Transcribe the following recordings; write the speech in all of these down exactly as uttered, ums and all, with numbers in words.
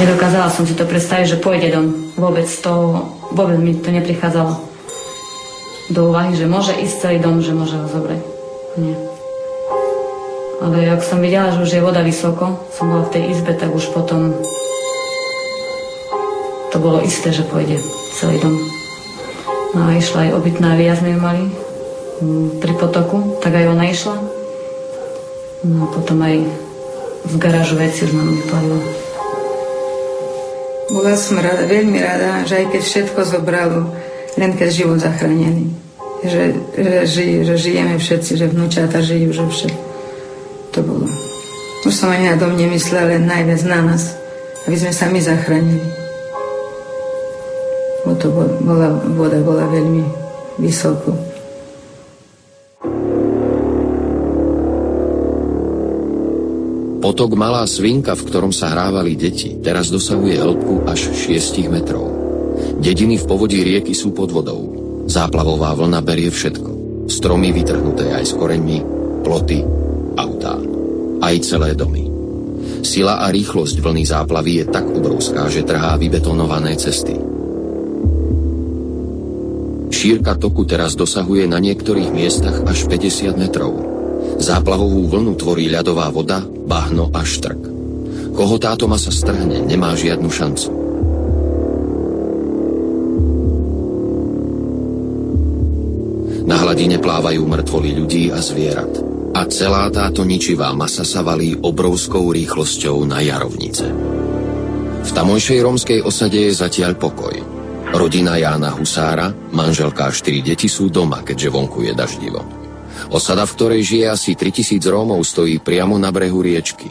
Nedokázala som si to predstaviť, že pôjde dom. Vôbec to, vôbec mi to neprichádzalo do úvahy, že môže ísť celý dom, že môže ho zobrať. Nie. Ale ak som videla, že už je voda vysoko, som bola v tej izbe, tak už potom to bolo isté, že pôjde celý dom. No a išla aj obytná výjazd, sme mali pri potoku, tak aj ona išla. No a potom aj v garážu veci už nám vyplavilo. Bola som rada, veľmi rada, že aj keď všetko zobralo, len keď život zachránili. Že, že, žij, že žijeme všetci, že vnúčata žijú, že všetko. To bolo. Už som ani na dom nemyslela, len najviac na nás, aby sme sami zachránili. Bo to bola, voda bola veľmi vysoko. Potok Malá Svinka, v ktorom sa hrávali deti, teraz dosahuje hĺbku až šesť metrov. Dediny v povodí rieky sú pod vodou. Záplavová vlna berie všetko. Stromy vytrhnuté aj s koreňmi, ploty, autá. Aj celé domy. Sila a rýchlosť vlny záplavy je tak obrovská, že trhá vybetonované cesty. Šírka toku teraz dosahuje na niektorých miestach až päťdesiat metrov. Záplavovú vlnu tvorí ľadová voda, bahno a štrk. Koho táto masa strhne, nemá žiadnu šancu. Na hladine plávajú mŕtvoly ľudí a zvierat. A celá táto ničivá masa sa valí obrovskou rýchlosťou na Jarovnice. V tamojšej rómskej osade je zatiaľ pokoj. Rodina Jána Husára, manželka a štyri deti sú doma, keďže vonku je daždivo. Osada, v ktorej žije asi tritisíc Rómov, stojí priamo na brehu riečky.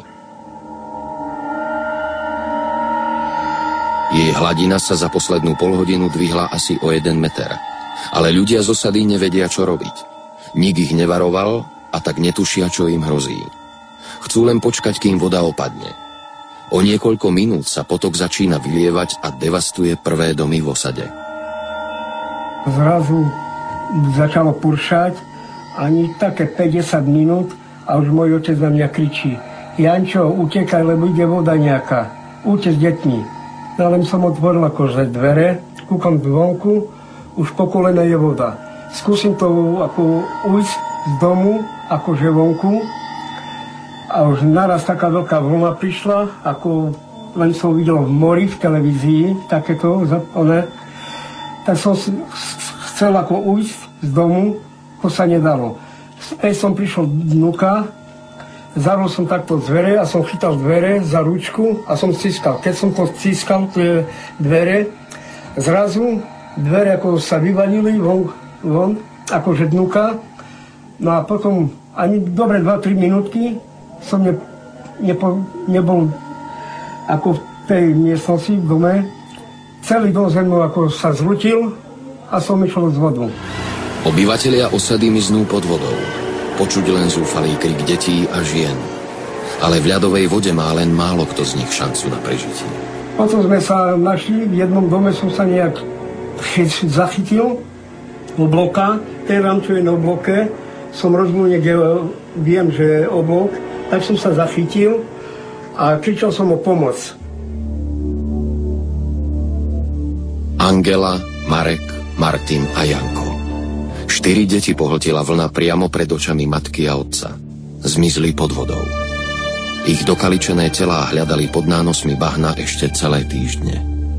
Jej hladina sa za poslednú polhodinu dvihla asi o jeden meter. Ale ľudia z osady nevedia, čo robiť. Nik ich nevaroval a tak netušia, čo im hrozí. Chcú len počkať, kým voda opadne. O niekoľko minút sa potok začína vylievať a devastuje prvé domy v osade. Zrazu začalo pršať, ani také päťdesiat minút a už môj otec na mňa kričí: Jančo, utekaj, lebo ide voda nejaká. Utek s deťmi. No len som otvoril akože dvere, kúkam zvonku, už po kolena je voda. Skúsim to ako ujsť z domu, akože vonku. A už naraz taká veľká vlna prišla, ako len som videl v mori, v televízii, takéto, one. Tak som chcel ako ujsť z domu, to sa nedalo. Späť som prišiel dnuka, zarol som takto dvere a som chytal dvere za ručku a som stiskal. Keď som to stiskal, tie dvere, zrazu dvere ako sa vyvalili von, von akože dnuka. No a potom ani dobre dva tri minútky som ne, nepo, nebol ako v tej miestnosti v dome. Celý dom ze mnou ako sa zrutil a som išiel z vodu. Obyvatelia osady miznú pod vodou. Počuť len zúfalý krik detí a žien. Ale v ľadovej vode má len málo kto z nich šancu na prežitie. Potom sme sa našli, v jednom dome som sa nejak zachytil, obloka, teraz čo je na obloke, som rozumel, niekde viem, že je oblok, tak som sa zachytil a kričal som o pomoc. Angela, Marek, Martin a Janko. Štyri deti pohltila vlna priamo pred očami matky a otca. Zmizli pod vodou. Ich dokaličené telá hľadali pod nánosmi bahna ešte celé týždne.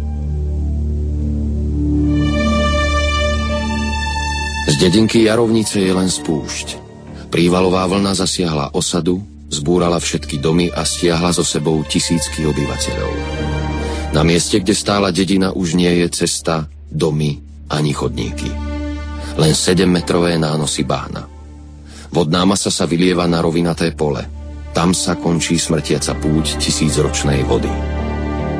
Z dedinky Jarovnice je len spúšť. Prívalová vlna zasiahla osadu, zbúrala všetky domy a stiahla so sebou tisícky obyvateľov. Na mieste, kde stála dedina, už nie je cesta, domy ani chodníky. Len sedemmetrové nánosy bahna. Vodná masa sa vylieva na rovinaté pole. Tam sa končí smrtiaca púť tisícročnej vody.